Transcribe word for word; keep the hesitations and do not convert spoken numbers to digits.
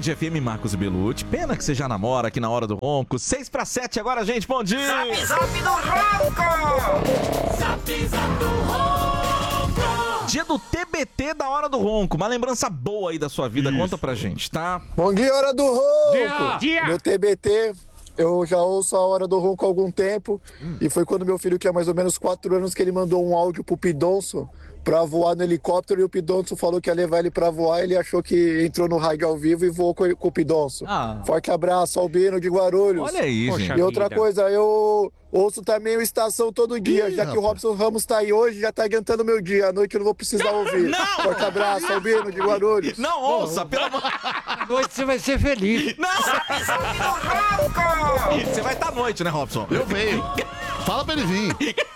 Band F M, Marcos Belucci. Pena que você já namora aqui na Hora do Ronco. seis para sete agora, gente. Bom dia! Zap, zap do Ronco! Zap, zap do Ronco! Dia do T B T da Hora do Ronco. Uma lembrança boa aí da sua vida. Isso. Conta pra gente, tá? Bom dia, Hora do Ronco! Dia! Dia! Meu T B T, eu já ouço a Hora do Ronco há algum tempo. Hum. E foi quando meu filho tinha mais ou menos quatro anos que ele mandou um áudio pro Pidonço pra voar no helicóptero, e o Pidonço falou que ia levar ele pra voar. Ele achou que entrou no rádio ao vivo e voou com, com o Pidonço. Ah. Forte abraço, Albino de Guarulhos. Olha aí, Poxa gente. E outra vida. coisa, eu ouço também o Estação todo dia, Ih, já que rapaz. o Robson Ramos tá aí hoje, já tá adiantando o meu dia. À noite eu não vou precisar ouvir. Não! Forte abraço, Albino de Guarulhos. Não ouça, pelo amor... À noite você vai ser feliz. Não! Zap, zap do Ronco! Você vai estar à noite, né, Robson? Eu venho. Fala pra ele vir.